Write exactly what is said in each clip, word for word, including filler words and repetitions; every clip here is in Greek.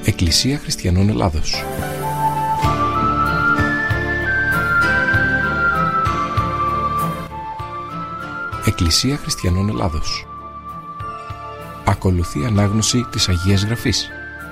Εκκλησία Χριστιανών Ελλάδος. Εκκλησία Χριστιανών Ελλάδος. Ακολουθεί ανάγνωση της Αγίας Γραφής.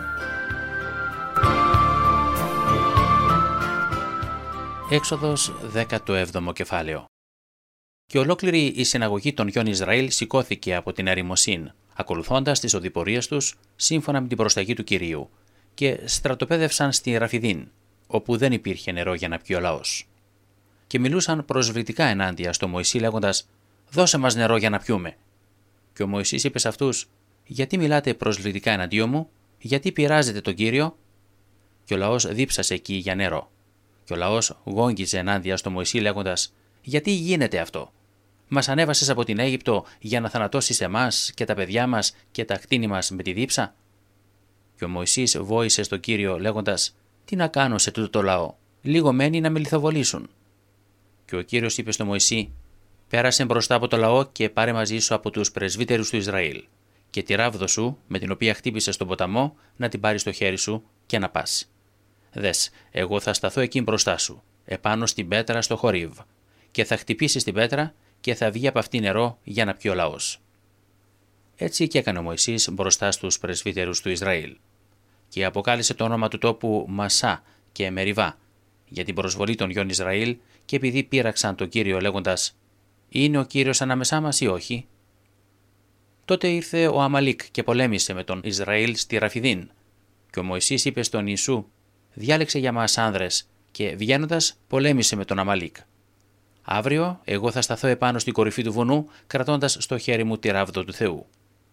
Έξοδος δέκατο έβδομο κεφάλαιο. Και ολόκληρη η συναγωγή των γιών Ισραήλ σηκώθηκε από την ερημοσύν, ακολουθώντας τις οδηπορίες τους σύμφωνα με την προσταγή του Κυρίου, και στρατοπέδευσαν στη Ραφιδίν, όπου δεν υπήρχε νερό για να πιει ο λαός. Και μιλούσαν προσβλητικά ενάντια στο Μωυσή, λέγοντας: «Δώσε μας νερό για να πιούμε». Και ο Μωυσής είπε σε αυτούς: «Γιατί μιλάτε προσβλητικά εναντίον μου, γιατί πειράζετε τον Κύριο?» Και ο λαός δίψασε εκεί για νερό. Και ο λαός γόγγιζε ενάντια στο Μωυσή, λέγοντας: «Γιατί γίνεται αυτό? Μας ανέβασες από την Αίγυπτο για να θανατώσεις εμάς και τα παιδιά μας και τα κτήνη μας με τη δίψα?» Και ο Μωυσής βόησε στον Κύριο, λέγοντας: «Τι να κάνω σε τούτο το λαό, λίγο μένει να με λιθοβολήσουν». Και ο Κύριος είπε στο Μωυσή: «Πέρασε μπροστά από το λαό και πάρε μαζί σου από τους πρεσβύτερους του Ισραήλ, και τη ράβδο σου, με την οποία χτύπησες τον ποταμό, να την πάρεις στο χέρι σου και να πας. Δες, εγώ θα σταθώ εκεί μπροστά σου, επάνω στην πέτρα στο Χορίβ, και θα χτυπήσεις την πέτρα και θα βγει από αυτή νερό για να πιει ο λαός». Έτσι και έκανε ο Μωυσής μπροστά στους πρεσβύτερους του Ισραήλ. Και αποκάλεσε το όνομα του τόπου Μασά και Μεριβά για την προσβολή των γιών Ισραήλ, και επειδή πείραξαν τον Κύριο λέγοντας: «Είναι ο Κύριος ανάμεσά μας ή όχι?» Τότε ήρθε ο Αμαλίκ και πολέμησε με τον Ισραήλ στη Ραφιδίν. Και ο Μωυσής είπε στον Ιησού: «Διάλεξε για μας άνδρες, και βγαίνοντας πολέμησε με τον Αμαλίκ. Αύριο εγώ θα σταθώ επάνω στην κορυφή του βουνού, κρατώντας στο χέρι μου τη ράβδο του Θεού».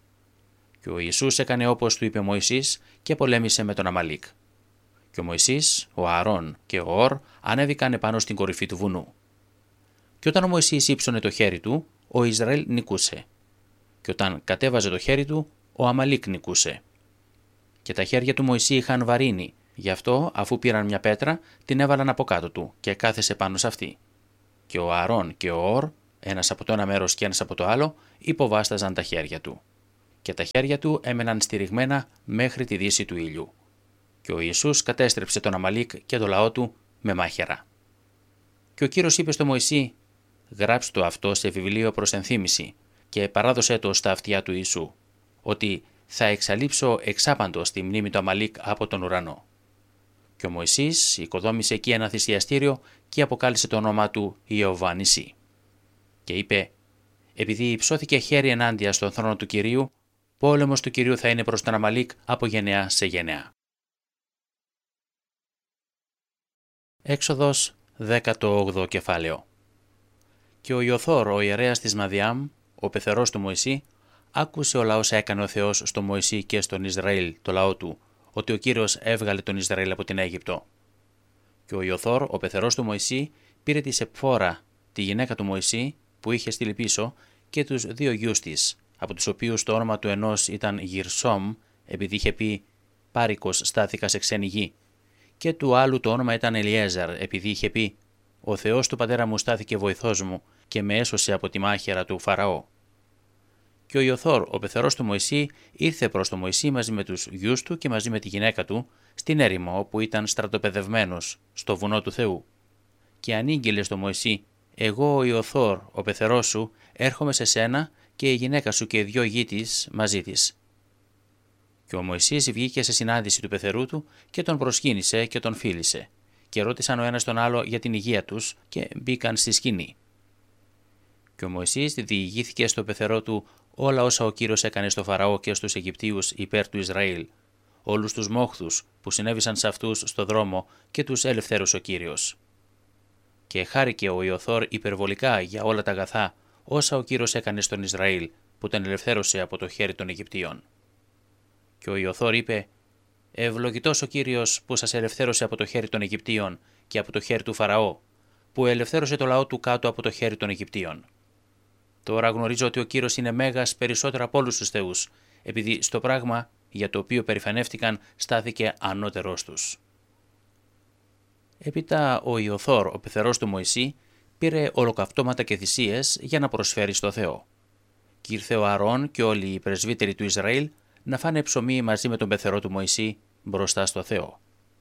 Και ο Ιησούς έκανε όπως του είπε ο Μωυσής και πολέμησε με τον Αμαλίκ. Και ο Μωυσής, ο Ααρών και ο Ορ ανέβηκαν επάνω στην κορυφή του βουνού. Και όταν ο Μωυσής ύψωνε το χέρι του, ο Ισραήλ νικούσε. Και όταν κατέβαζε το χέρι του, ο Αμαλίκ νικούσε. Και τα χέρια του Μωυσή είχαν βαρύνει, γι' αυτό αφού πήραν μια πέτρα, την έβαλαν από κάτω του και κάθεσε πάνω σε αυτή. Και ο Ααρών και ο Ορ, ένας από το ένα μέρος και ένας από το άλλο, υποβάσταζαν τα χέρια του. Και τα χέρια του έμεναν στηριγμένα μέχρι τη δύση του ήλιου. Και ο Ιησούς κατέστρεψε τον Αμαλίκ και το λαό του με μάχαιρα. Και ο Κύριος είπε στο Μωυσή: «Γράψτε το αυτό σε βιβλίο προς ενθύμηση και παράδοσέ το στα αυτιά του Ιησού, ότι θα εξαλείψω εξάπαντος τη μνήμη του Αμαλίκ από τον ουρανό». Και ο Μωυσής οικοδόμησε εκεί ένα θυσιαστήριο και αποκάλεσε το όνομά του Ιωβά Νησί. Και είπε: «Επειδή υψώθηκε χέρι ενάντια στον θρόνο του Κυρίου, πόλεμος του Κυρίου θα είναι προς τον Αμαλίκ από γενεά σε γενεά». Έξοδος δέκατο όγδοο κεφάλαιο. Και ο Ιωθώρ, ο ιερέας της Μαδιάμ, ο πεθερός του Μωυσή, άκουσε όλα όσα έκανε ο Θεός στο Μωυσή και στον Ισραήλ, το λαό του, ότι ο Κύριος έβγαλε τον Ισραήλ από την Αίγυπτο. Και ο Ιωθώρ, ο πεθερός του Μωυσή, πήρε τη Σεπφόρα, τη γυναίκα του Μωυσή, που είχε στείλει πίσω, και τους δύο γιους της, από τους οποίους το όνομα του ενός ήταν Γυρσόμ, επειδή είχε πει «Πάρικος στάθηκα σε ξένη γη», και του άλλου το όνομα ήταν Ελιέζαρ, επειδή είχε πει «Ο Θεός του πατέρα μου στάθηκε βοηθός μου και με έσωσε από τη μάχαιρα του Φαραώ». Και ο Ιωθώρ, ο πεθερός του Μωυσή, ήρθε προς τον Μωυσή μαζί με τους γιους του και μαζί με τη γυναίκα του στην έρημο όπου ήταν στρατοπεδευμένος, στο βουνό του Θεού. Και ανήγγειλε στο Μωυσή: «Εγώ ο Ιωθώρ, ο πεθερός σου, έρχομαι σε σένα και η γυναίκα σου και οι δυο γη της μαζί της». Και ο Μωυσής βγήκε σε συνάντηση του πεθερού του και τον προσκύνησε και τον φίλησε, και ρώτησαν ο ένας τον άλλο για την υγεία τους και μπήκαν στη σκηνή. Και ο Μωυσής διηγήθηκε στο πεθερό του όλα όσα ο Κύριος έκανε στο Φαραώ και στους Αιγυπτίους υπέρ του Ισραήλ, όλους τους μόχθους που συνέβησαν σε αυτούς στο δρόμο και τους ελευθέρωσε ο Κύριος. Και χάρηκε ο Ιωθώρ υπερβολικά για όλα τα αγαθά όσα ο Κύριος έκανε στον Ισραήλ, που τον ελευθέρωσε από το χέρι των Αιγυπτίων. Και ο Ιωθώρ είπε: «Ευλογητός ο Κύριος που σας ελευθέρωσε από το χέρι των Αιγυπτίων και από το χέρι του Φαραώ, που ελευθέρωσε το λαό του κάτω από το χέρι των Αιγυπτίων. Τώρα γνωρίζω ότι ο Κύριος είναι μέγας περισσότερο από όλους τους θεούς, επειδή στο πράγμα για το οποίο περηφανεύτηκαν στάθηκε ανώτερός τους». Έπειτα ο Ιωθώρ, ο πεθερός του Μωυσή, πήρε ολοκαυτώματα και θυσίες για να προσφέρει στο Θεό. Και ήρθε ο Ααρών και όλοι οι πρεσβύτεροι του Ισραήλ να φάνε ψωμί μαζί με τον πεθερό του Μωυσή μπροστά στο Θεό.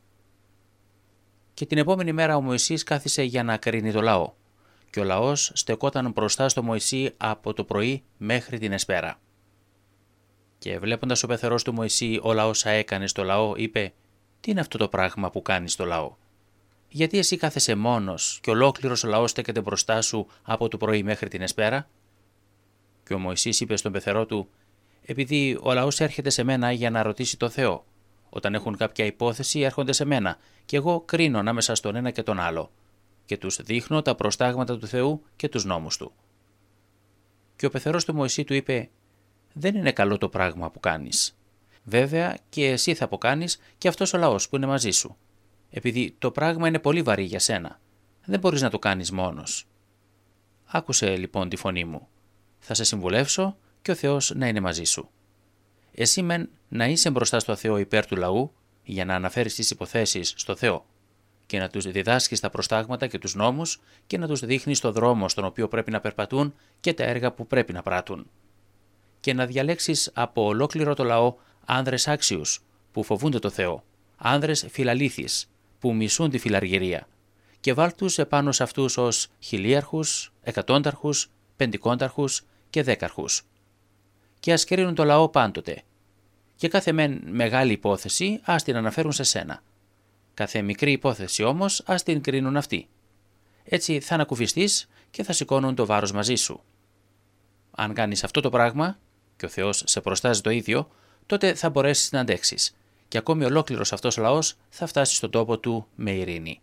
Και την επόμενη μέρα ο Μωυσής κάθισε για να κρίνει το λαό, και ο λαός στεκόταν μπροστά στο Μωυσή από το πρωί μέχρι την εσπέρα. Και βλέποντας ο πεθερός του Μωυσή όλα όσα έκανε στο λαό, είπε: «Τι είναι αυτό το πράγμα που κάνεις στο λαό? Γιατί εσύ κάθεσαι μόνος και ολόκληρος ο λαός στέκεται μπροστά σου από το πρωί μέχρι την εσπέρα?» Και ο Μωυσής είπε στον πεθερό του: «Επειδή ο λαός έρχεται σε μένα για να ρωτήσει το Θεό. Όταν έχουν κάποια υπόθεση έρχονται σε μένα και εγώ κρίνω ανάμεσα στον ένα και τον άλλο και τους δείχνω τα προστάγματα του Θεού και τους νόμους του». Και ο πεθερός του Μωυσή του είπε: «Δεν είναι καλό το πράγμα που κάνεις. Βέβαια και εσύ θα αποκάνεις και αυτός ο λαός που είναι μαζί σου, επειδή το πράγμα είναι πολύ βαρύ για σένα. Δεν μπορείς να το κάνεις μόνος. Άκουσε λοιπόν τη φωνή μου. Θα σε συμβουλεύσω και ο Θεός να είναι μαζί σου. Εσύ μεν να είσαι μπροστά στο Θεό υπέρ του λαού, για να αναφέρεις τις υποθέσεις στο Θεό και να τους διδάσκεις τα προστάγματα και τους νόμους και να τους δείχνεις το δρόμο στον οποίο πρέπει να περπατούν και τα έργα που πρέπει να πράττουν. Και να διαλέξεις από ολόκληρο το λαό άνδρες άξιους που φοβούνται το Θεό, άνδρες φιλαλήθεις που μισούν τη φιλαργυρία, και βάλ' τους επάνω σε αυτούς ως χιλίαρχους, εκατόνταρχους, πεντηκόνταρχους και δέκαρχους. Και ας κρίνουν το λαό πάντοτε. Και κάθε μεν μεγάλη υπόθεση ας την αναφέρουν σε σένα. Κάθε μικρή υπόθεση όμως ας την κρίνουν αυτοί. Έτσι θα ανακουφιστείς και θα σηκώνουν το βάρος μαζί σου. Αν κάνεις αυτό το πράγμα, και ο Θεός σε προστάζει το ίδιο, τότε θα μπορέσεις να αντέξεις και ακόμη ολόκληρος αυτός ο λαός θα φτάσει στον τόπο του με ειρήνη.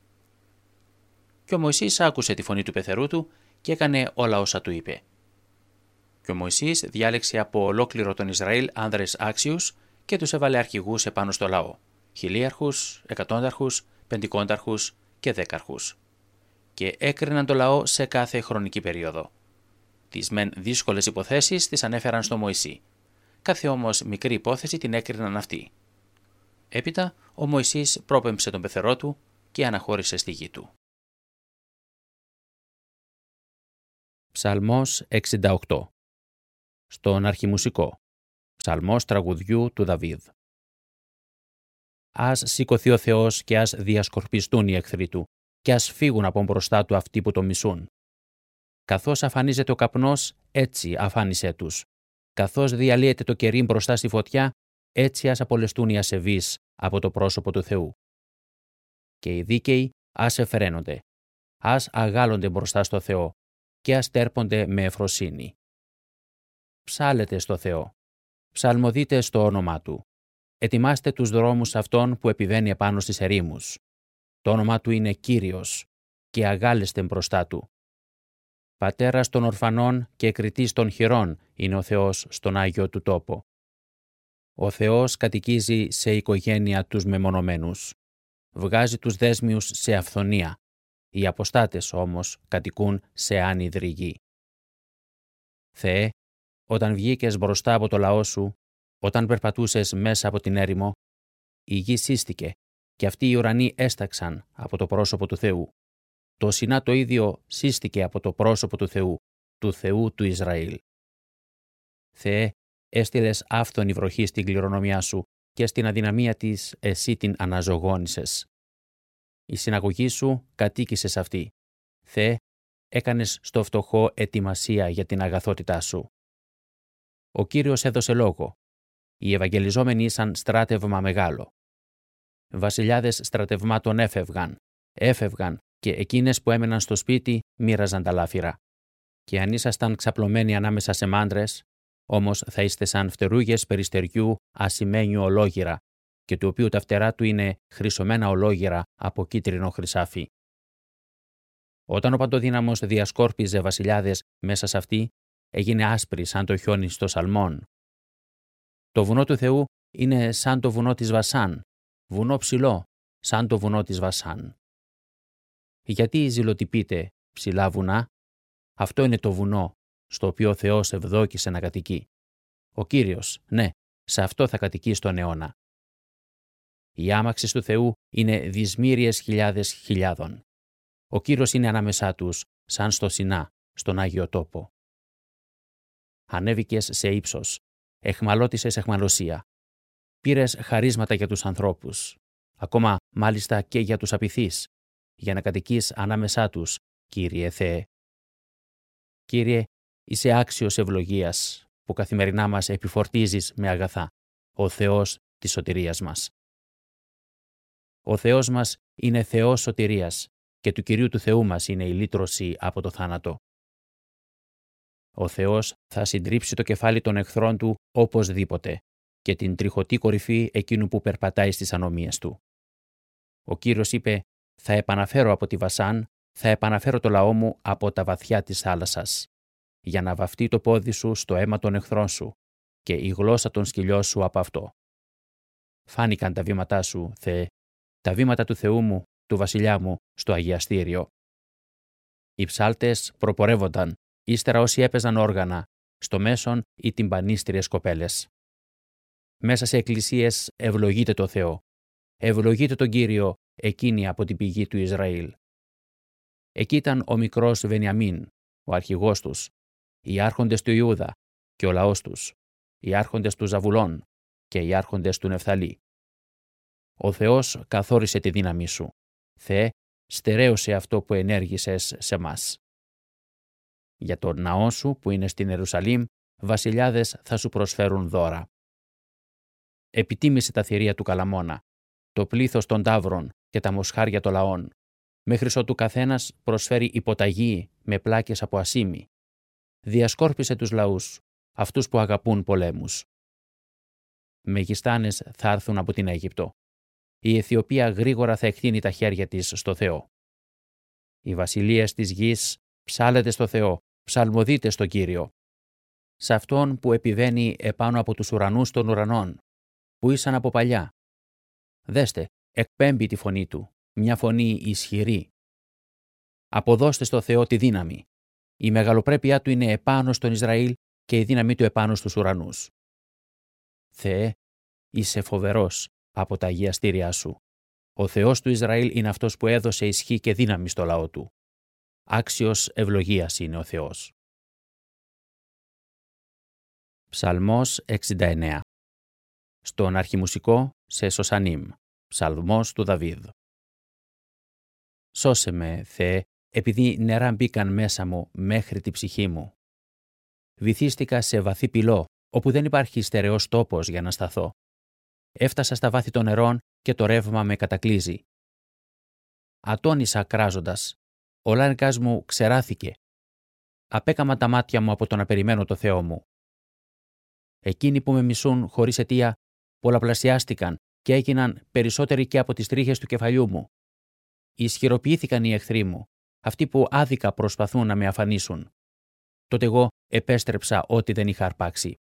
Και ο Μωυσής άκουσε τη φωνή του πεθερού του και έκανε όλα όσα του είπε. Και ο Μωυσής διάλεξε από ολόκληρο τον Ισραήλ άνδρες άξιους και τους έβαλε αρχηγούς επάνω στο λαό, χιλίαρχους, εκατόνταρχους, πεντηκόνταρχους και δέκαρχους. Και έκριναν το λαό σε κάθε χρονική περίοδο. Τις μεν δύσκολες υποθέσεις τις ανέφεραν στο Μωυσή. Κάθε όμως μικρή υπόθεση την έκριναν αυτοί. Έπειτα ο Μωυσής πρόπεμψε τον πεθερό του και αναχώρησε στη γη του. Ψαλμός εξήντα οκτώ. Στον αρχιμουσικό. Ψαλμός τραγουδιού του Δαβίδ. Ας σηκωθεί ο Θεός και ας διασκορπιστούν οι εχθροί του και ας φύγουν από μπροστά του αυτοί που το μισούν. Καθώς αφανίζεται ο καπνός, έτσι αφάνισέ τους. Καθώς διαλύεται το κερί μπροστά στη φωτιά, έτσι ας απολεστούν οι ασεβείς από το πρόσωπο του Θεού. Και οι δίκαιοι ας εφραίνονται, ας αγάλλονται μπροστά στο Θεό και ας τέρπονται με ευφροσύνη. Ψάλετε στο Θεό, ψαλμοδείτε στο όνομά Του. Ετοιμάστε τους δρόμους αυτών που επιβαίνει επάνω στις ερήμους. Το όνομά Του είναι Κύριος και αγάλεστε μπροστά Του. Πατέρας των ορφανών και εκριτής των χειρών είναι ο Θεός στον Άγιο Του τόπο. Ο Θεός κατοικίζει σε οικογένεια τους μεμονωμένους. Βγάζει τους δέσμιους σε αυθονία. Οι αποστάτες όμως κατοικούν σε άνυδρη γη. Θεέ, όταν βγήκες μπροστά από το λαό σου, όταν περπατούσες μέσα από την έρημο, η γη σύστηκε και αυτοί οι ουρανοί έσταξαν από το πρόσωπο του Θεού. Το Σινά το ίδιο σύστηκε από το πρόσωπο του Θεού, του Θεού του Ισραήλ. Θεέ, έστειλες άφθονη βροχή στην κληρονομιά σου και στην αδυναμία της εσύ την αναζωγόνησες. Η συναγωγή σου κατοίκησε σε αυτή. Θεέ, έκανες στο φτωχό ετοιμασία για την αγαθότητά σου. Ο Κύριος έδωσε λόγο. Οι ευαγγελιζόμενοι ήσαν στράτευμα μεγάλο. Βασιλιάδες στρατευμάτων έφευγαν, έφευγαν και εκείνες που έμεναν στο σπίτι μοίραζαν τα λάφυρα. Και αν ήσασταν ξαπλωμένοι ανάμεσα σε μάντρες, όμως θα είστε σαν φτερούγες περιστεριού ασημένιου ολόγυρα, και του οποίου τα φτερά του είναι χρυσωμένα ολόγυρα από κίτρινο χρυσάφι. Όταν ο Παντοδύναμος διασκόρπιζε βασιλιάδες μέσα σε αυτή, έγινε άσπρη σαν το χιόνι στο Σαλμόν. Το βουνό του Θεού είναι σαν το βουνό της Βασάν, βουνό ψηλό, σαν το βουνό της Βασάν. Γιατί ζηλοτυπείτε ψηλά βουνά? Αυτό είναι το βουνό, στο οποίο ο Θεός ευδόκησε να κατοικεί. Ο Κύριος, ναι, σε αυτό θα κατοικεί στον αιώνα. Οι άμαξες του Θεού είναι δυσμύριες χιλιάδες χιλιάδων. Ο Κύριος είναι ανάμεσά τους, σαν στο Σινά, στον Άγιο Τόπο. Ανέβηκες σε ύψος, εχμαλώτησες εχμαλωσία. Πήρες χαρίσματα για τους ανθρώπους, ακόμα μάλιστα και για τους απειθείς, για να κατοικείς ανάμεσά τους, Κύριε Θεέ. Κύριε, είσαι άξιος ευλογίας που καθημερινά μας επιφορτίζεις με αγαθά, ο Θεός της σωτηρίας μας. Ο Θεός μας είναι Θεός σωτηρίας και του Κυρίου του Θεού μας είναι η λύτρωση από το θάνατο. Ο Θεός θα συντρίψει το κεφάλι των εχθρών του οπωσδήποτε και την τριχωτή κορυφή εκείνου που περπατάει στις ανομίες του. Ο Κύριος είπε «Θα επαναφέρω από τη Βασάν, θα επαναφέρω το λαό μου από τα βαθιά της θάλασσας, για να βαφτεί το πόδι σου στο αίμα των εχθρών σου και η γλώσσα των σκυλιών σου από αυτό». Φάνηκαν τα βήματά σου, Θεέ, τα βήματα του Θεού μου, του βασιλιά μου, στο αγιαστήριο. Οι ψάλτες προπορεύονταν, ύστερα όσοι έπαιζαν όργανα, στο μέσον οι τυμπανίστριες κοπέλες. Μέσα σε εκκλησίες ευλογείτε το Θεό, ευλογείτε τον Κύριο, εκείνη από την πηγή του Ισραήλ. Εκεί ήταν ο μικρός Βενιαμίν, ο αρχηγός τους, οι άρχοντες του Ιούδα και ο λαός τους, οι άρχοντες του Ζαβουλών και οι άρχοντες του Νεφθαλή. Ο Θεός καθόρισε τη δύναμή σου. Θεέ, στερέωσε αυτό που ενέργησες σε μας. Για τον ναό σου που είναι στην Ιερουσαλήμ, βασιλιάδες θα σου προσφέρουν δώρα. Επιτίμησε τα θηρία του Καλαμώνα, το πλήθος των ταύρων και τα μοσχάρια των λαών, μέχρι ότου καθένας προσφέρει υποταγή με πλάκες από ασήμι. Διασκόρπισε τους λαούς, αυτούς που αγαπούν πολέμους. Μεγιστάνες θα έρθουν από την Αίγυπτο. Η Αιθιοπία γρήγορα θα εκτείνει τα χέρια της στο Θεό. Οι βασιλείες της γης ψάλετε στο Θεό, ψαλμοδείτε στο Κύριο. Σε Αυτόν που επιβαίνει επάνω από τους ουρανούς των ουρανών, που ήσαν από παλιά. Δέστε, εκπέμπει τη φωνή Του, μια φωνή ισχυρή. Αποδώστε στο Θεό τη δύναμη. Η μεγαλοπρέπειά Του είναι επάνω στον Ισραήλ και η δύναμή Του επάνω στους ουρανούς. Θεέ, είσαι φοβερός από τα αγιαστήριά Σου. Ο Θεός του Ισραήλ είναι αυτός που έδωσε ισχύ και δύναμη στο λαό Του. Άξιος ευλογίας είναι ο Θεός. Ψαλμός εξήντα εννέα. Στον αρχιμουσικό σε Σωσανίμ. Ψαλμός του Δαβίδ. Σώσε με, Θεέ, επειδή νερά μπήκαν μέσα μου μέχρι τη ψυχή μου. Βυθίστηκα σε βαθύ πυλό, όπου δεν υπάρχει στερεός τόπος για να σταθώ. Έφτασα στα βάθη των νερών και το ρεύμα με κατακλείζει. Ατώνησα κράζοντας. Ο λάρικας μου ξεράθηκε. Απέκαμα τα μάτια μου από το να περιμένω το Θεό μου. Εκείνοι που με μισούν χωρίς αιτία πολλαπλασιάστηκαν και έγιναν περισσότεροι και από τις τρίχες του κεφαλιού μου. Ισχυροποιήθηκαν οι εχθροί μου, αυτοί που άδικα προσπαθούν να με αφανίσουν. Τότε εγώ επέστρεψα ό,τι δεν είχα αρπάξει.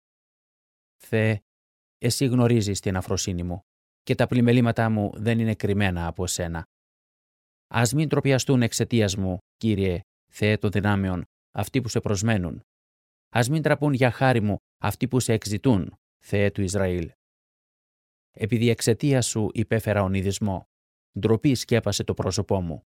Θεέ, εσύ γνωρίζεις την αφροσύνη μου και τα πλημελήματά μου δεν είναι κρυμμένα από σένα. Ας μην τροπιαστούν εξαιτίας μου, Κύριε, Θεέ των δυνάμεων, αυτοί που σε προσμένουν. Ας μην τραπούν για χάρη μου αυτοί που σε εξητούν, Θεέ του Ισραήλ. Επειδή εξαιτίας σου υπέφερα ονειδισμό, ντροπή σκέπασε το πρόσωπό μου.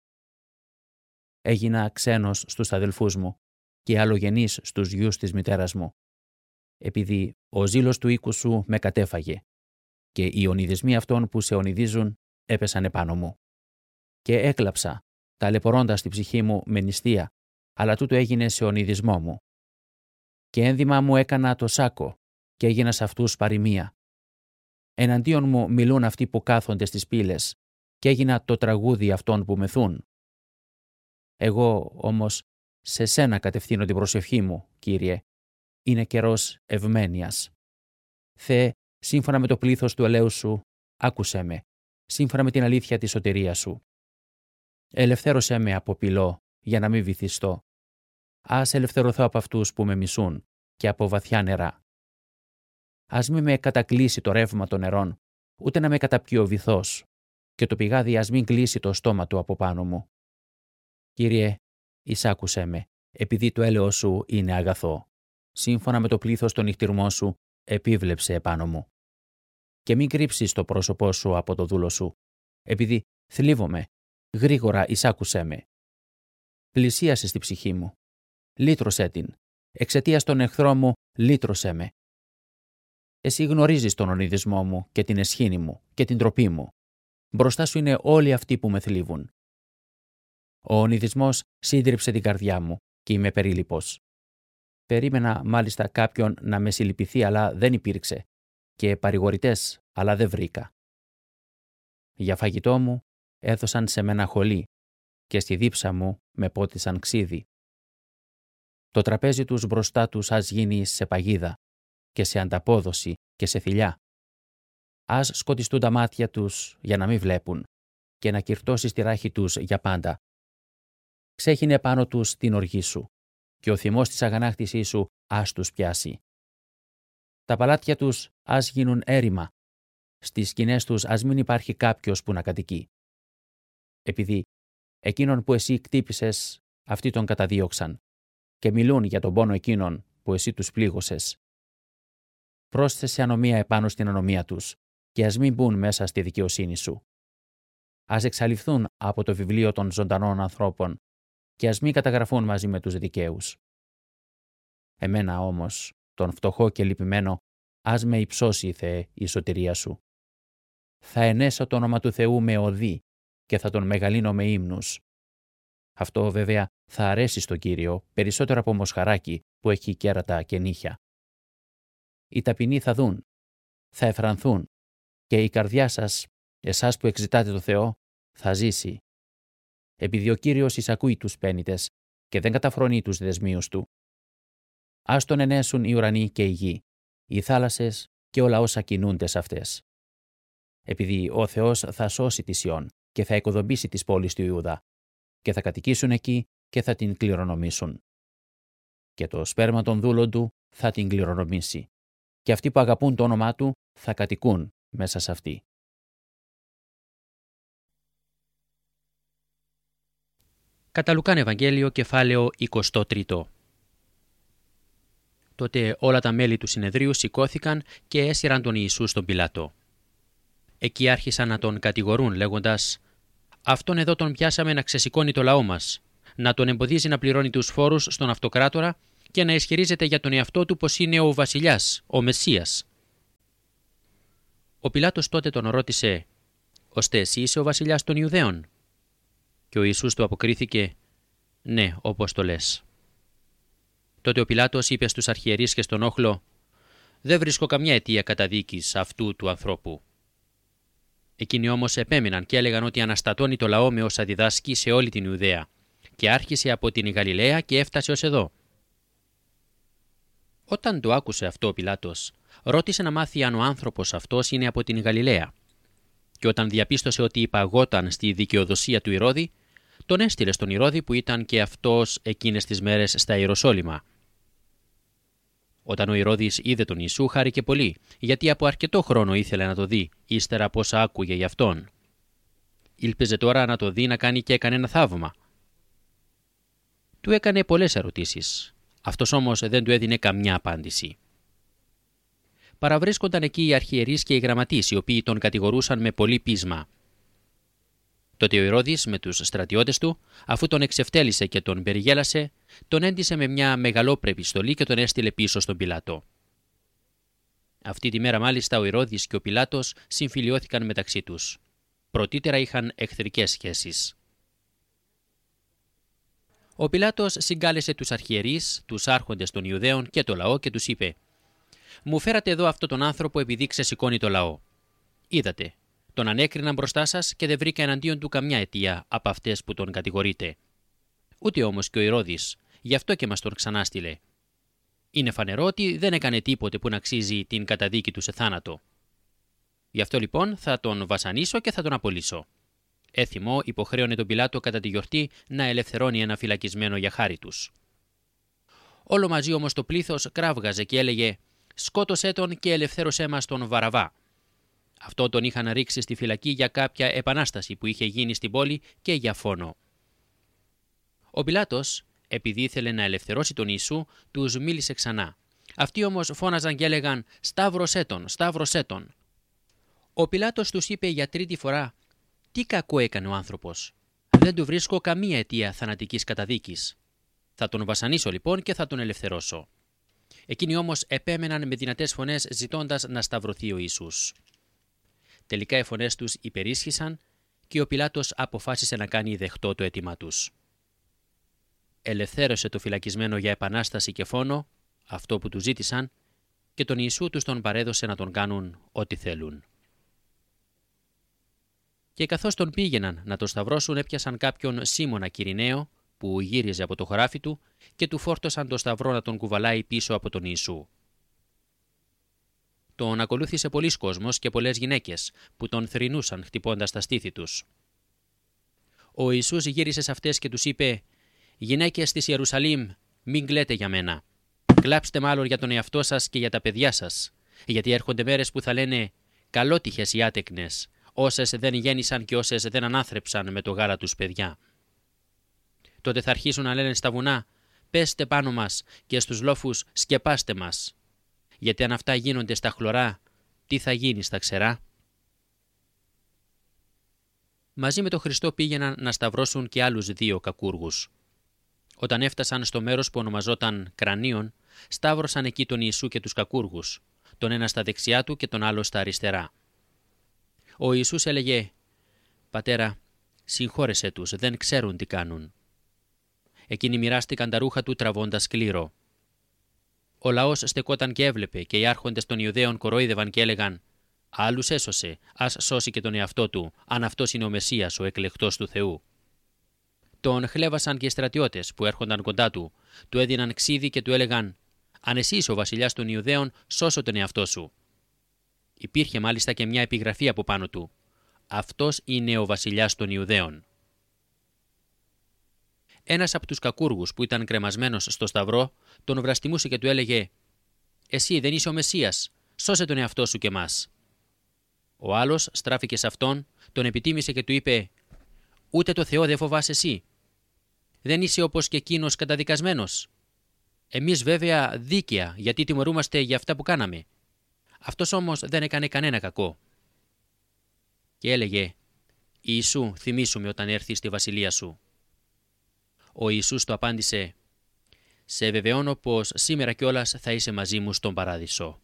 Έγινα ξένος στους αδελφούς μου και αλλογενής στους γιους της μητέρας μου, επειδή ο ζήλος του οίκου σου με κατέφαγε και οι ονειδισμοί αυτών που σε ονειδίζουν έπεσαν επάνω μου. Και έκλαψα, ταλαιπωρώντας την ψυχή μου με νηστεία, αλλά τούτο έγινε σε ονειδισμό μου. Και ένδυμα μου έκανα το σάκο και έγινα σε αυτούς παροιμία. Εναντίον μου μιλούν αυτοί που κάθονται στις πύλες και έγινα το τραγούδι αυτών που μεθούν. Εγώ όμως σε σένα κατευθύνω την προσευχή μου, Κύριε. Είναι καιρός ευμένειας. Θεέ, σύμφωνα με το πλήθος του ελέους σου, άκουσέ με, σύμφωνα με την αλήθεια της σωτηρίας σου. Ελευθέρωσέ με από πυλό, για να μην βυθιστώ. Ας ελευθερωθώ από αυτούς που με μισούν και από βαθιά νερά. Ας μην με κατακλείσει το ρεύμα των νερών, ούτε να με καταπιεί ο βυθός, και το πηγάδι ας μην κλείσει το στόμα του από πάνω μου. Κύριε, εισάκουσέ με, επειδή το έλεος σου είναι αγαθό. Σύμφωνα με το πλήθος των νυχτηρμών σου, επίβλεψε επάνω μου. Και μην κρύψεις το πρόσωπό σου από το δούλο σου, επειδή θλίβομαι, γρήγορα εισάκουσέ με. Πλησίασε στη ψυχή μου. Λύτρωσέ την. Εξαιτίας των εχθρών μου, λύτρωσέ με. Εσύ γνωρίζεις τον ονειδισμό μου και την εσχήνη μου και την τροπή μου. Μπροστά σου είναι όλοι αυτοί που με θλίβουν. Ο ονειδισμός σύντριψε την καρδιά μου και είμαι περίλυπος. Περίμενα μάλιστα κάποιον να με συλληπιθεί, αλλά δεν υπήρξε, και παρηγορητές, αλλά δεν βρήκα. Για φαγητό μου έδωσαν σε μένα χολή και στη δίψα μου με πότισαν ξύδι. Το τραπέζι τους μπροστά τους ας γίνει σε παγίδα και σε ανταπόδοση και σε θηλιά. Ας σκοτιστούν τα μάτια τους για να μην βλέπουν και να κυρτώσεις τη ράχη τους για πάντα. Ξέχινε πάνω τους την οργή σου και ο θυμός της αγανάκτησής σου ας τους πιάσει. Τα παλάτια τους ας γίνουν έρημα. Στις σκηνές τους ας μην υπάρχει κάποιος που να κατοικεί. Επειδή εκείνον που εσύ κτύπησες, αυτοί τον καταδίωξαν και μιλούν για τον πόνο εκείνον που εσύ τους πλήγωσες. Πρόσθεσε ανομία επάνω στην ανομία τους και ας μην μπουν μέσα στη δικαιοσύνη σου. Ας εξαλειφθούν από το βιβλίο των ζωντανών ανθρώπων και ας μην καταγραφούν μαζί με τους δικαίους. Εμένα όμως, τον φτωχό και λυπημένο, ας με υψώσει, Θεέ, η σωτηρία σου. Θα ενέσω το όνομα του Θεού με οδύ και θα τον μεγαλύνω με ύμνους. Αυτό βέβαια θα αρέσει στον Κύριο περισσότερο από μοσχαράκι που έχει κέρατα και νύχια. Οι ταπεινοί θα δουν, θα εφρανθούν και η καρδιά σας, εσάς που εξητάτε το Θεό, θα ζήσει. Επειδή ο Κύριος εισακούει τους πένητες και δεν καταφρονεί τους δεσμίους του. Ας τον ενέσουν οι ουρανοί και η γη, οι θάλασσες και όλα όσα κινούνται σε αυτές. Επειδή ο Θεός θα σώσει τη Σιών και θα οικοδομήσει τις πόλεις του Ιούδα και θα κατοικήσουν εκεί και θα την κληρονομήσουν. Και το σπέρμα των δούλων του θα την κληρονομήσει και αυτοί που αγαπούν το όνομά του θα κατοικούν μέσα σε αυτή. Κατά Λουκάν Ευαγγέλιο, κεφάλαιο είκοσι τρία. Τότε όλα τα μέλη του συνεδρίου σηκώθηκαν και έσυραν τον Ιησού στον Πιλάτο. Εκεί άρχισαν να τον κατηγορούν λέγοντας «Αυτόν εδώ τον πιάσαμε να ξεσηκώνει το λαό μας, να τον εμποδίζει να πληρώνει τους φόρους στον αυτοκράτορα και να ισχυρίζεται για τον εαυτό του πως είναι ο βασιλιάς, ο Μεσσίας». Ο Πιλάτος τότε τον ρώτησε «Ώστε εσύ είσαι ο βασιλιάς των Ιουδαίων?» Και ο Ιησούς του αποκρίθηκε «Ναι, όπως το λες». Τότε ο Πιλάτος είπε στους αρχιερείς και στον όχλο «Δεν βρίσκω καμιά αιτία καταδίκης αυτού του ανθρώπου». Εκείνοι όμως επέμειναν και έλεγαν ότι αναστατώνει το λαό με όσα διδάσκει σε όλη την Ιουδαία και άρχισε από την Γαλιλαία και έφτασε ως εδώ. Όταν το άκουσε αυτό ο Πιλάτος, ρώτησε να μάθει αν ο άνθρωπος αυτός είναι από την Γαλιλαία. Και όταν διαπίστωσε ότι υπαγόταν στη δικαιοδοσία του Ηρώδη, τον έστειλε στον Ηρώδη που ήταν και αυτός εκείνες τις μέρες στα Ιεροσόλυμα. Όταν ο Ηρώδης είδε τον Ιησού, χάρηκε πολύ, γιατί από αρκετό χρόνο ήθελε να το δει, ύστερα από όσα άκουγε γι' αυτόν. Ήλπιζε τώρα να το δει να κάνει και κανένα θαύμα. Του έκανε πολλές ερωτήσεις. Αυτός όμως δεν του έδινε καμιά απάντηση. Παραβρίσκονταν εκεί οι αρχιερείς και οι γραμματείς, οι οποίοι τον κατηγορούσαν με πολύ πείσμα. Τότε ο Ηρώδης με τους στρατιώτες του, αφού τον εξευτέλισε και τον περιγέλασε, τον έντυσε με μια μεγαλόπρεπη στολή και τον έστειλε πίσω στον Πιλάτο. Αυτή τη μέρα μάλιστα ο Ηρώδης και ο Πιλάτος συμφιλιώθηκαν μεταξύ τους. Πρωτήτερα είχαν εχθρικές σχέσεις. Ο Πιλάτος συγκάλεσε τους αρχιερείς, τους άρχοντες των Ιουδαίων και το λαό και τους είπε «Μου φέρατε εδώ αυτόν τον άνθρωπο επειδή ξεσηκώνει το λαό. Είδατε, τον ανέκριναν μπροστά σας και δεν βρήκα εναντίον του καμιά αιτία από αυτές που τον κατηγορείτε. Ούτε όμως και ο Ηρώδης, γι' αυτό και μας τον ξανάστειλε. Είναι φανερό ότι δεν έκανε τίποτε που να αξίζει την καταδίκη του σε θάνατο. Γι' αυτό λοιπόν θα τον βασανίσω και θα τον απολύσω». Έθιμο υποχρέωνε τον Πιλάτο κατά τη γιορτή να ελευθερώνει ένα φυλακισμένο για χάρη τους. Όλο μαζί όμως το πλήθος κράβγαζε και έλεγε «Σκότωσέ τον και ελευθέρωσέ μας τον Βαραβά». Αυτό τον είχαν ρίξει στη φυλακή για κάποια επανάσταση που είχε γίνει στην πόλη και για φόνο. Ο Πιλάτος, επειδή ήθελε να ελευθερώσει τον Ιησού, τους μίλησε ξανά. Αυτοί όμως φώναζαν και έλεγαν «Σταύρωσέ τον, σταύρωσέ τον». Ο Πιλάτος τους είπε για τρίτη φορά «Τι κακό έκανε ο άνθρωπος. Δεν του βρίσκω καμία αιτία θανατικής καταδίκης. Θα τον βασανίσω λοιπόν και θα τον ελευθερώσω». Εκείνοι όμως επέμεναν με δυνατές φωνές ζητώντας να σταυρωθεί ο Ιησούς. Τελικά οι φωνές τους υπερίσχυσαν και ο Πιλάτος αποφάσισε να κάνει δεχτό το αίτημά τους. Ελευθέρωσε το φυλακισμένο για επανάσταση και φόνο, αυτό που του ζήτησαν, και τον Ιησού τους τον παρέδωσε να τον κάνουν ό,τι θέλουν. Και καθώς τον πήγαιναν να τον σταυρώσουν, έπιασαν κάποιον Σίμωνα Κυρηναίο που γύριζε από το χωράφι του και του φόρτωσαν το σταυρό να τον κουβαλάει πίσω από τον Ιησού. Τον ακολούθησε πολλοί κόσμος και πολλές γυναίκες που τον θρηνούσαν χτυπώντας τα στήθη τους. Ο Ιησούς γύρισε σε αυτές και τους είπε: «Γυναίκες της Ιερουσαλήμ, μην κλαίτε για μένα. Κλάψτε μάλλον για τον εαυτό σας και για τα παιδιά σας, γιατί έρχονται μέρες που θα λένε καλότυχες οι άτεκνες, όσες δεν γέννησαν και όσες δεν ανάθρεψαν με το γάλα τους παιδιά. Τότε θα αρχίσουν να λένε στα βουνά, πέστε πάνω μας, και στους λόφους σκεπάστε μας. Γιατί αν αυτά γίνονται στα χλωρά, τι θα γίνει στα ξερά?» Μαζί με τον Χριστό πήγαιναν να σταυρώσουν και άλλους δύο κακούργους. Όταν έφτασαν στο μέρος που ονομαζόταν Κρανίον, σταύρωσαν εκεί τον Ιησού και τους κακούργους, τον ένα στα δεξιά του και τον άλλο στα αριστερά. Ο Ιησούς έλεγε: «Πατέρα, συγχώρεσέ τους, δεν ξέρουν τι κάνουν». Εκείνοι μοιράστηκαν τα ρούχα του τραβώντας κλήρο. Ο λαός στεκόταν και έβλεπε, και οι άρχοντες των Ιουδαίων κορόιδευαν και έλεγαν: «Άλλους έσωσε, ας σώσει και τον εαυτό του, αν αυτός είναι ο Μεσσίας, ο εκλεκτός του Θεού». Τον χλέβασαν και οι στρατιώτες που έρχονταν κοντά του, του έδιναν ξύδι και του έλεγαν: «Αν εσύ είσαι ο βασιλιάς των Ιουδαίων, σώσω τον εαυτό σου». Υπήρχε μάλιστα και μια επιγραφή από πάνω του: «Αυτός είναι ο βασιλιάς των Ιουδαίων». Ένας από τους κακούργους που ήταν κρεμασμένος στο σταυρό τον βραστιμούσε και του έλεγε: «Εσύ δεν είσαι ο Μεσσίας, σώσε τον εαυτό σου και εμάς». Ο άλλος στράφηκε σε αυτόν, τον επιτίμησε και του είπε: «Ούτε το Θεό δεν φοβάσαι εσύ. Δεν είσαι όπως και εκείνος καταδικασμένος. Εμείς βέβαια δίκαια, γιατί τιμωρούμαστε για αυτά που κάναμε. Αυτός όμως δεν έκανε κανένα κακό». Και έλεγε: «Ιησού, θυμήσου με όταν έρθεις στη βασιλεία σου». Ο Ιησούς του απάντησε: «Σε βεβαιώνω πως σήμερα κιόλας θα είσαι μαζί μου στον παράδεισο».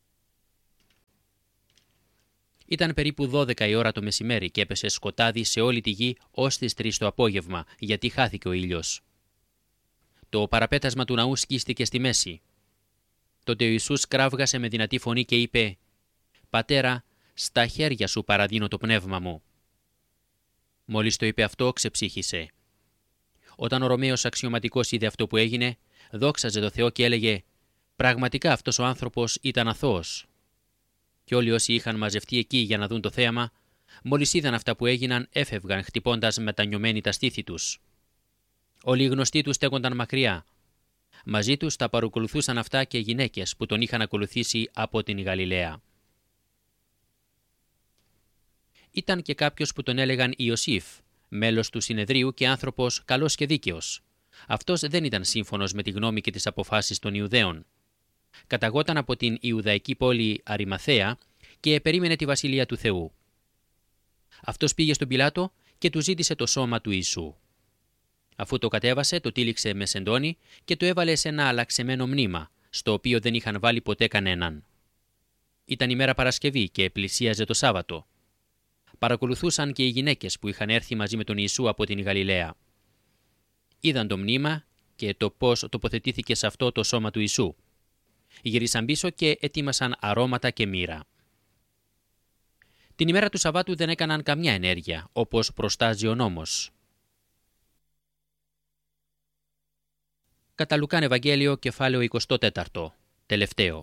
Ήταν περίπου δώδεκα η ώρα το μεσημέρι και έπεσε σκοτάδι σε όλη τη γη ως τις τρεις το απόγευμα, γιατί χάθηκε ο ήλιος. Το παραπέτασμα του ναού σκίστηκε στη μέση. Τότε ο Ιησούς κράβγασε με δυνατή φωνή και είπε: «Πατέρα, στα χέρια σου παραδίνω το πνεύμα μου». Μόλις το είπε αυτό, ξεψύχησε. Όταν ο Ρωμαίος αξιωματικός είδε αυτό που έγινε, δόξαζε το Θεό και έλεγε: «Πραγματικά αυτός ο άνθρωπος ήταν αθώος». Και όλοι όσοι είχαν μαζευτεί εκεί για να δουν το θέαμα, μόλις είδαν αυτά που έγιναν, έφευγαν χτυπώντας μετανιωμένοι τα στήθη τους. Όλοι οι γνωστοί τους στέκονταν μακριά. Μαζί τους τα παρακολουθούσαν αυτά και γυναίκες που τον είχαν ακολουθήσει από την Γαλιλαία. Ήταν και κάποιος που τον έλεγαν Ιωσήφ, μέλος του συνεδρίου και άνθρωπος καλός και δίκαιος. Αυτός δεν ήταν σύμφωνος με τη γνώμη και τις αποφάσεις των Ιουδαίων. Καταγόταν από την Ιουδαϊκή πόλη Αριμαθαία και περίμενε τη βασιλεία του Θεού. Αυτός πήγε στον Πιλάτο και του ζήτησε το σώμα του Ιησού. Αφού το κατέβασε, το τύλιξε με σεντόνι και το έβαλε σε ένα αλλαξεμένο μνήμα, στο οποίο δεν είχαν βάλει ποτέ κανέναν. Ήταν ημέρα Παρασκευή και πλησίαζε το Σάββατο. Παρακολουθούσαν και οι γυναίκες που είχαν έρθει μαζί με τον Ιησού από την Γαλιλαία. Είδαν το μνήμα και το πώς τοποθετήθηκε σε αυτό το σώμα του Ιησού. Γύρισαν πίσω και ετοίμασαν αρώματα και μοίρα. Την ημέρα του Σαββάτου δεν έκαναν καμιά ενέργεια, όπως προστάζει ο νόμος. Κατά Λουκάν Ευαγγέλιο, κεφάλαιο είκοσι τέσσερα, τελευταίο.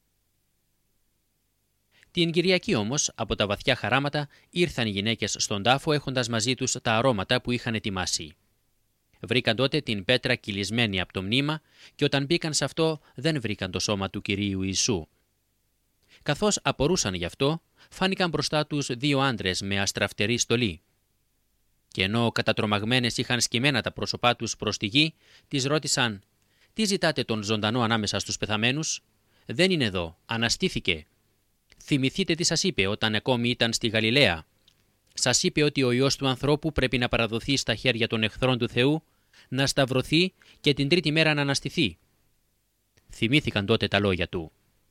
Την Κυριακή όμως, από τα βαθιά χαράματα, ήρθαν οι γυναίκες στον τάφο έχοντας μαζί τους τα αρώματα που είχαν ετοιμάσει. Βρήκαν τότε την πέτρα κυλισμένη από το μνήμα και όταν μπήκαν σε αυτό δεν βρήκαν το σώμα του Κυρίου Ιησού. Καθώς απορούσαν γι' αυτό, φάνηκαν μπροστά τους δύο άντρες με αστραφτερή στολή. Και ενώ κατατρομαγμένες είχαν σκυμμένα τα πρόσωπά τους προς τη γη, τις ρώτησαν: «Τι ζητάτε τον ζωντανό ανάμεσα στους πεθαμένους? Δεν είναι εδώ, αναστήθηκε. Θυμηθείτε τι σας είπε όταν ακόμη ήταν στη Γαλιλαία. Σας είπε ότι ο Υιός του ανθρώπου πρέπει να παραδοθεί στα χέρια των εχθρών του Θεού, να σταυρωθεί και την τρίτη μέρα να αναστηθεί. θυμήθηκαν τότε τα λόγια του.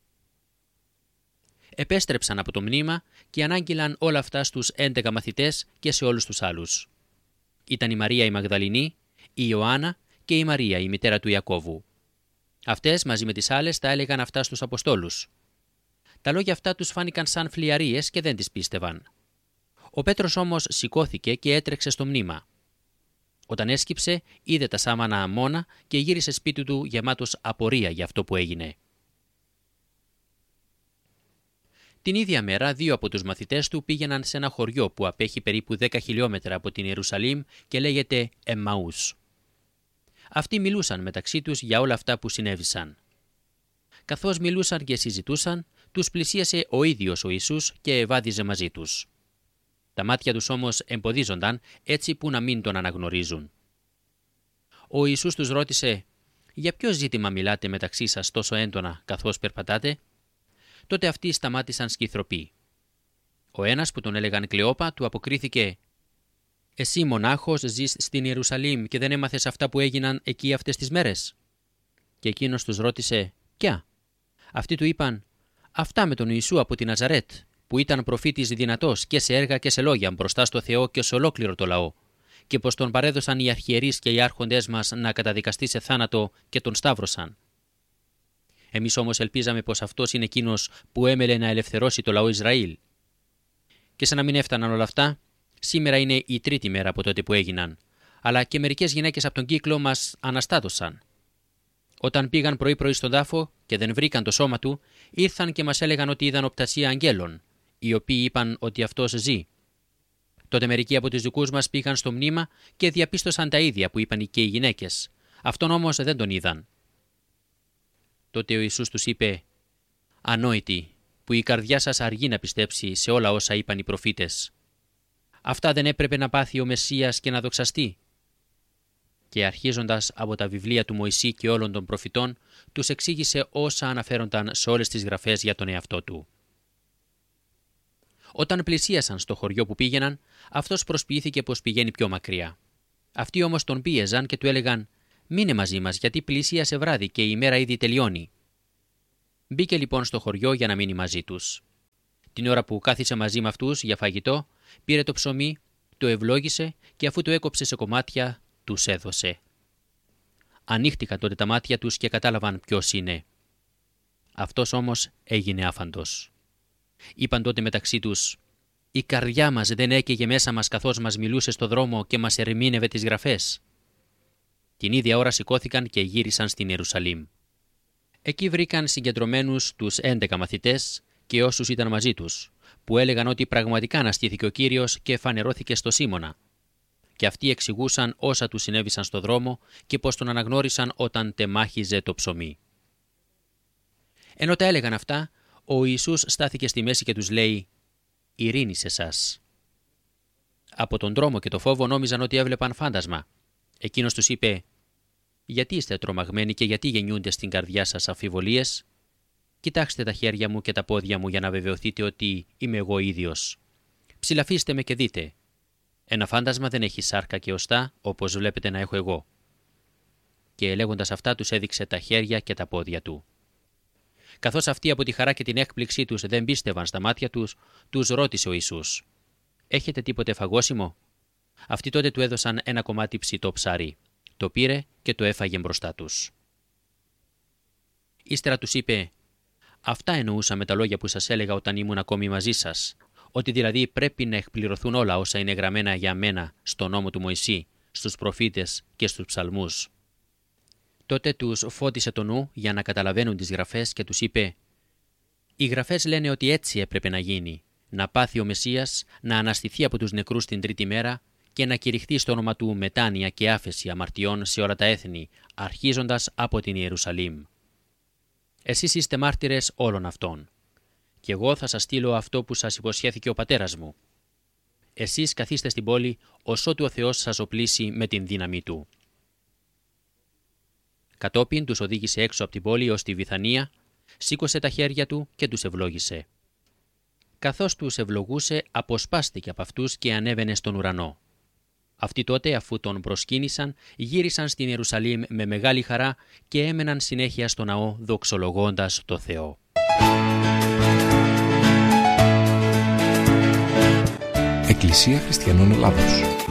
Επέστρεψαν από το μνήμα και ανάγγειλαν όλα αυτά στους έντεκα μαθητές και σε όλους τους άλλους. Ήταν η Μαρία η Μαγδαληνή, η Ιωάννα και η Μαρία η μητέρα του Ιακώβου. Αυτές μαζί με τις άλλες τα έλεγαν αυτά στους Αποστόλους. Τα λόγια αυτά τους φάνηκαν σαν φλιαρίες και δεν τις πίστευαν. Ο Πέτρος όμως σηκώθηκε και έτρεξε στο μνήμα. Όταν έσκυψε, είδε τα σάμανα μόνα και γύρισε σπίτι του γεμάτος απορία για αυτό που έγινε. Την ίδια μέρα, δύο από τους μαθητές του πήγαιναν σε ένα χωριό που απέχει περίπου δέκα χιλιόμετρα από την Ιερουσαλήμ και λέγεται Εμμαούς. Αυτοί μιλούσαν μεταξύ τους για όλα αυτά που συνέβησαν. Καθώς μιλούσαν και συζητούσαν, τους πλησίασε ο ίδιος ο Ιησούς και ευάδιζε μαζί τους. Τα μάτια τους όμως εμποδίζονταν έτσι που να μην τον αναγνωρίζουν. Ο Ιησούς τους ρώτησε «Για ποιο ζήτημα μιλάτε μεταξύ σας τόσο έντονα καθώς περπατάτε?» Τότε αυτοί σταμάτησαν σκυθροποί. Ο ένας που τον έλεγαν Κλεόπα του αποκρίθηκε «Εσύ μονάχος ζεις στην Ιερουσαλήμ και δεν έμαθες αυτά που έγιναν εκεί αυτές τις μέρες?» Και εκείνος τους ρώτησε «Ποια?» Αυτοί του είπαν «Αυτά με τον Ιησού από τη Ναζαρέτ, που ήταν προφήτης δυνατός και σε έργα και σε λόγια μπροστά στο Θεό και σε ολόκληρο το λαό, και πως τον παρέδωσαν οι αρχιερείς και οι άρχοντές μας να καταδικαστεί σε θάνατο και τον σταύρωσαν. Εμείς όμως ελπίζαμε πως αυτός είναι εκείνος που έμελε να ελευθερώσει το λαό Ισραήλ. Και σαν να μην έφταναν όλα αυτά, σήμερα είναι η τρίτη μέρα από τότε που έγιναν, αλλά και μερικές γυναίκες από τον κύκλο μας αναστάτωσαν. Όταν πήγαν πρωί-πρωί στον τάφο και δεν βρήκαν το σώμα του, ήρθαν και μας έλεγαν ότι είδαν οπτασία αγγέλων, οι οποίοι είπαν ότι αυτός ζει. Τότε μερικοί από τους δικούς μας πήγαν στο μνήμα και διαπίστωσαν τα ίδια που είπαν και οι γυναίκες. Αυτόν όμως δεν τον είδαν. Τότε ο Ιησούς τους είπε «Ανόητοι, που η καρδιά σας αργεί να πιστέψει σε όλα όσα είπαν οι προφήτες. Αυτά δεν έπρεπε να πάθει ο Μεσσίας και να δοξαστεί?» Και αρχίζοντας από τα βιβλία του Μωυσή και όλων των προφητών, τους εξήγησε όσα αναφέρονταν σε όλες τις γραφές για τον εαυτό του. Όταν πλησίασαν στο χωριό που πήγαιναν, αυτός προσποιήθηκε πως πηγαίνει πιο μακριά. Αυτοί όμως τον πίεζαν και του έλεγαν «Μείνε μαζί μας, γιατί πλησίασε βράδυ και η ημέρα ήδη τελειώνει». Μπήκε λοιπόν στο χωριό για να μείνει μαζί τους. Την ώρα που κάθισε μαζί με αυτούς για φαγητό, πήρε το ψωμί, το ευλόγησε και αφού το έκοψε σε κομμάτια, τους έδωσε. Ανοίχτηκαν τότε τα μάτια τους και κατάλαβαν ποιος είναι. Αυτός όμως έγινε άφαντος. Είπαν τότε μεταξύ τους «Η καρδιά μας δεν έκαιγε μέσα μας καθώς μας μιλούσε στο δρόμο και μας ερμήνευε τις γραφές?» Την ίδια ώρα σηκώθηκαν και γύρισαν στην Ιερουσαλήμ. Εκεί βρήκαν συγκεντρωμένους τους έντεκα μαθητές και όσους ήταν μαζί τους, που έλεγαν ότι πραγματικά αναστήθηκε ο Κύριος και φανερώθηκε στο Σίμωνα. Και αυτοί εξηγούσαν όσα τους συνέβησαν στο δρόμο και πως τον αναγνώρισαν όταν τεμάχιζε το ψωμί. Ενώ τα έλεγαν αυτά, ο Ιησούς στάθηκε στη μέση και τους λέει «Ειρήνη σε σας». Από τον τρόμο και το φόβο νόμιζαν ότι έβλεπαν φάντασμα. Εκείνος τους είπε «Γιατί είστε τρομαγμένοι και γιατί γεννιούνται στην καρδιά σας αμφιβολίες? Κοιτάξτε τα χέρια μου και τα πόδια μου για να βεβαιωθείτε ότι είμαι εγώ ίδιος. Ψηλαφίστε με και δείτε. Ένα φάντασμα δεν έχει σάρκα και οστά όπως βλέπετε να έχω εγώ». Και λέγοντας αυτά τους έδειξε τα χέρια και τα πόδια του. Καθώς αυτοί από τη χαρά και την έκπληξή τους δεν πίστευαν στα μάτια τους, τους ρώτησε ο Ιησούς «Έχετε τίποτε φαγώσιμο?» Αυτοί τότε του έδωσαν ένα κομμάτι ψητό ψάρι. Το πήρε και το έφαγε μπροστά τους. Ύστερα τους είπε «Αυτά εννοούσα με τα λόγια που σας έλεγα όταν ήμουν ακόμη μαζί σας, ότι δηλαδή πρέπει να εκπληρωθούν όλα όσα είναι γραμμένα για μένα στο νόμο του Μωυσή, στους προφήτες και στους ψαλμούς». Τότε τους φώτισε το νου για να καταλαβαίνουν τις γραφές και τους είπε «Οι γραφές λένε ότι έτσι έπρεπε να γίνει, να πάθει ο Μεσσίας, να αναστηθεί από τους νεκρούς την τρίτη μέρα και να κηρυχθεί στο όνομα του μετάνοια και άφεση αμαρτιών σε όλα τα έθνη, αρχίζοντας από την Ιερουσαλήμ. Εσείς είστε μάρτυρες όλων αυτών. Και εγώ θα σας στείλω αυτό που σας υποσχέθηκε ο πατέρας μου. Εσείς καθίστε στην πόλη, ωσότου ο Θεός σας οπλίσει με την δύναμή του». Κατόπιν τους οδήγησε έξω από την πόλη ως τη Βιθανία, σήκωσε τα χέρια του και τους ευλόγησε. Καθώς τους ευλογούσε, αποσπάστηκε από αυτούς και ανέβαινε στον ουρανό. Αυτοί τότε, αφού τον προσκύνησαν, γύρισαν στην Ιερουσαλήμ με μεγάλη χαρά και έμεναν συνέχεια στο ναό δοξολογώντας το Θεό. Εκκλησία Χριστιανών Ελλάδος.